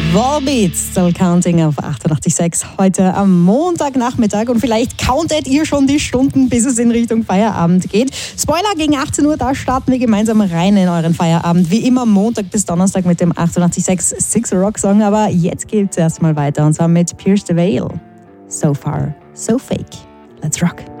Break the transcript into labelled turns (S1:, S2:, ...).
S1: Volbeat, Still Counting auf 88.6 heute am Montagnachmittag. Und vielleicht countet ihr schon die Stunden, bis es in Richtung Feierabend geht. Spoiler, gegen 18 Uhr, da starten wir gemeinsam rein in euren Feierabend. Wie immer Montag bis Donnerstag mit dem 88.6 Six Rock Song. Aber jetzt geht es erstmal weiter und zwar mit Pierce the Veil. So far, so fake. Let's rock.